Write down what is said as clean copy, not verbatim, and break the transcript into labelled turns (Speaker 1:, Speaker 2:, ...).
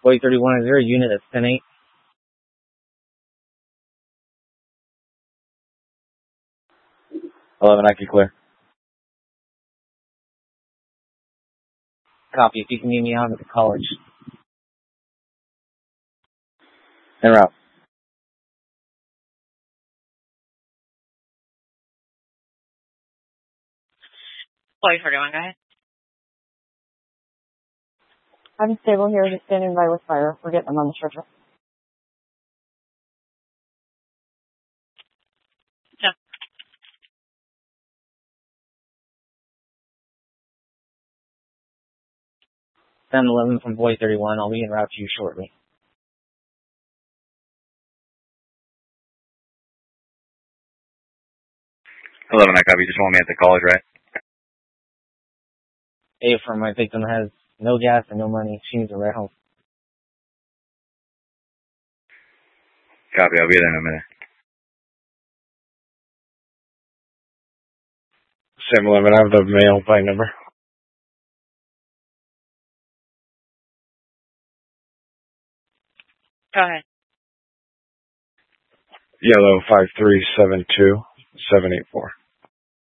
Speaker 1: Boy 31, is there a unit that's 10-8?
Speaker 2: I can clear.
Speaker 1: Copy. If you can meet me out at the college.
Speaker 2: En route.
Speaker 3: Boy 31, go ahead.
Speaker 4: I'm stable here, just standing by with fire. We're getting them on the stretcher.
Speaker 3: No.
Speaker 1: 10-11 from Boy 31. I'll be en route to you shortly.
Speaker 2: 11, I copy. Just want me at the college, right?
Speaker 1: A from my victim has no gas and no money. She needs a ride home.
Speaker 2: Copy. I'll be there in a minute.
Speaker 5: 7-11, I have the mail plate number.
Speaker 3: Go ahead.
Speaker 5: Yellow 5372784.